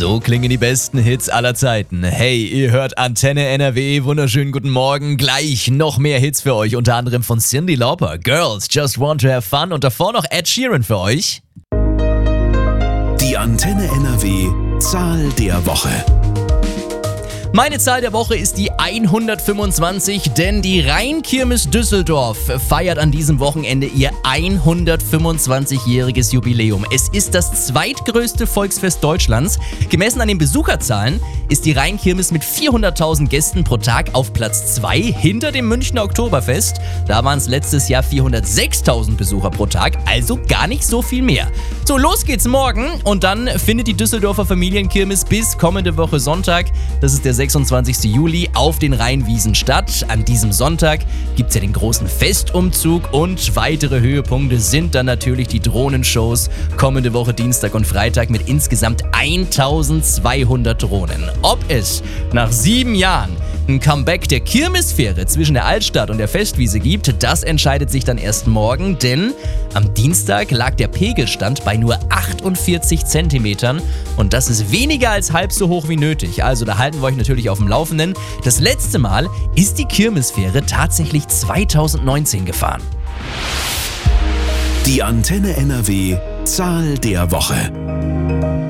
So klingen die besten Hits aller Zeiten. Hey, ihr hört Antenne NRW, wunderschönen guten Morgen. Gleich noch mehr Hits für euch, unter anderem von Cyndi Lauper, Girls Just Want to Have Fun und davor noch Ed Sheeran für euch. Die Antenne NRW Zahl der Woche. Meine Zahl der Woche ist die 125, denn die Rheinkirmes Düsseldorf feiert an diesem Wochenende ihr 125-jähriges Jubiläum. Es ist das zweitgrößte Volksfest Deutschlands. Gemessen an den Besucherzahlen ist die Rheinkirmes mit 400.000 Gästen pro Tag auf Platz 2 hinter dem Münchner Oktoberfest. Da waren es letztes Jahr 406.000 Besucher pro Tag, also gar nicht so viel mehr. So, los geht's morgen und dann findet die Düsseldorfer Familienkirmes bis kommende Woche Sonntag, das ist der 26. Juli, auf den Rheinwiesen statt. An diesem Sonntag gibt es ja den großen Festumzug und weitere Höhepunkte sind dann natürlich die Drohnenshows. Kommende Woche Dienstag und Freitag mit insgesamt 1200 Drohnen. Ob es nach 7 Jahren ein Comeback der Kirmesfähre zwischen der Altstadt und der Festwiese gibt, das entscheidet sich dann erst morgen, denn am Dienstag lag der Pegelstand bei nur 48 Zentimetern und das ist weniger als halb so hoch wie nötig. Also da halten wir euch natürlich auf dem Laufenden. Das letzte Mal ist die Kirmesfähre tatsächlich 2019 gefahren. Die Antenne NRW Zahl der Woche.